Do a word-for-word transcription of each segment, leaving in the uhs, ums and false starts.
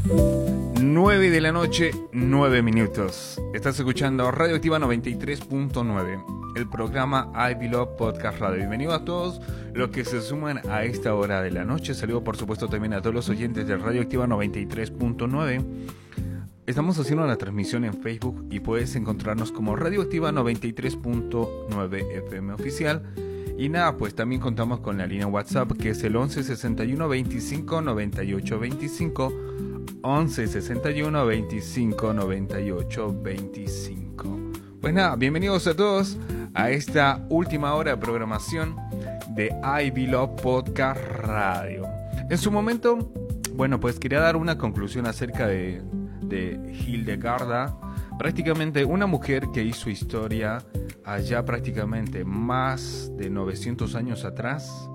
nueve de la noche, nueve minutos. Estás escuchando Radioactiva noventa y tres punto nueve, el programa I Belong Podcast Radio. Bienvenido a todos los que se suman a esta hora de la noche. Saludo por supuesto también a todos los oyentes de Radioactiva noventa y tres punto nueve. Estamos haciendo una transmisión en Facebook y puedes encontrarnos como Radioactiva noventa y tres punto nueve F M oficial. Y nada, pues también contamos con la línea WhatsApp, que es el once sesenta y uno veinticinco noventa y ocho veinticinco, once sesenta y uno veinticinco noventa y ocho veinticinco. Pues nada, bienvenidos a todos a esta última hora de programación de I Belong Podcast Radio. En su momento, bueno, pues quería dar una conclusión acerca de, de Hildegarda, prácticamente una mujer que hizo historia allá prácticamente más de novecientos años atrás,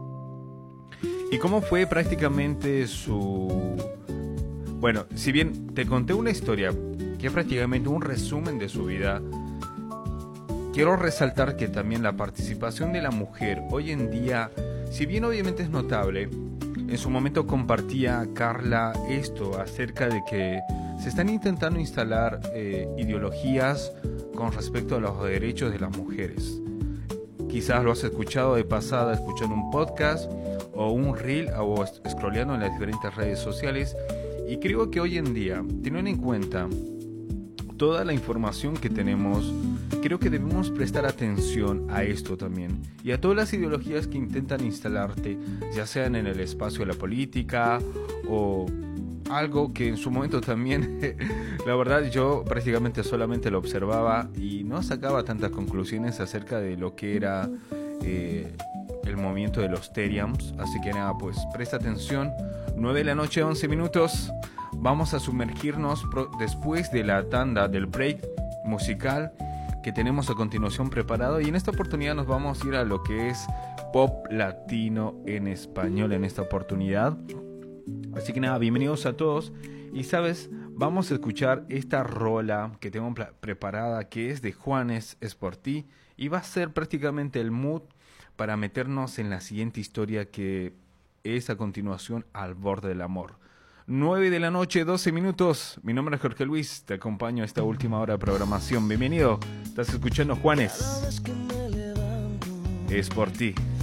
y cómo fue prácticamente su... Bueno, si bien te conté una historia que es prácticamente un resumen de su vida, quiero resaltar que también la participación de la mujer hoy en día, si bien obviamente es notable, en su momento compartía Carla esto acerca de que se están intentando instalar eh, ideologías con respecto a los derechos de las mujeres. Quizás lo has escuchado de pasada escuchando un podcast o un reel o scrolleando en las diferentes redes sociales, y creo que hoy en día, teniendo en cuenta toda la información que tenemos, creo que debemos prestar atención a esto también y a todas las ideologías que intentan instalarte, ya sean en el espacio de la política o algo que en su momento también, la verdad, yo prácticamente solamente lo observaba y no sacaba tantas conclusiones acerca de lo que era eh, el movimiento de los Teriams. Así que nada, pues presta atención. nueve de la noche, once minutos. Vamos a sumergirnos pro- después de la tanda del break musical que tenemos a continuación preparado. Y en esta oportunidad nos vamos a ir a lo que es pop latino en español en esta oportunidad. Así que nada, bienvenidos a todos. Y sabes, vamos a escuchar esta rola que tengo pla- preparada, que es de Juanes, es por ti, y va a ser prácticamente el mood para meternos en la siguiente historia, que es a continuación Al borde del amor. nueve de la noche, doce minutos. Mi nombre es Jorge Luis, te acompaño a esta última hora de programación. Bienvenido, estás escuchando Juanes, es por ti.